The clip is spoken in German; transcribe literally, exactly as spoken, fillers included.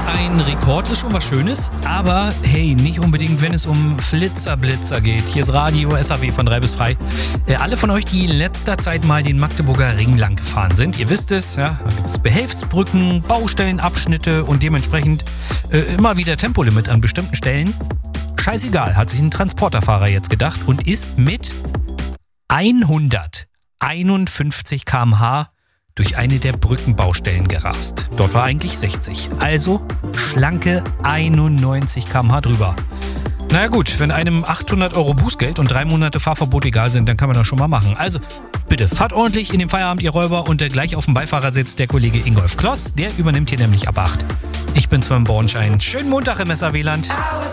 Ein Rekord ist schon was Schönes, aber hey, nicht unbedingt, wenn es um Flitzerblitzer geht. Hier ist Radio S A W von drei bis frei. Äh, alle von euch, die in letzter Zeit mal den Magdeburger Ring lang gefahren sind, ihr wisst es, ja, da gibt es Behelfsbrücken, Baustellenabschnitte und dementsprechend äh, immer wieder Tempolimit an bestimmten Stellen. Scheißegal, hat sich ein Transporterfahrer jetzt gedacht und ist mit hunderteinundfünfzig Kilometer pro Stunde durch eine der Brückenbaustellen gerast. Dort war eigentlich sechzig. Also schlanke einundneunzig Kilometer pro Stunde drüber. Naja gut, wenn einem achthundert Euro Bußgeld und drei Monate Fahrverbot egal sind, dann kann man das schon mal machen. Also bitte, fahrt ordentlich in den Feierabend, ihr Räuber, und äh, gleich auf dem Beifahrersitz der Kollege Ingolf Kloss. Der übernimmt hier nämlich ab acht. Ich bin Sven Bornschein. Schönen Montag im S A W-Land.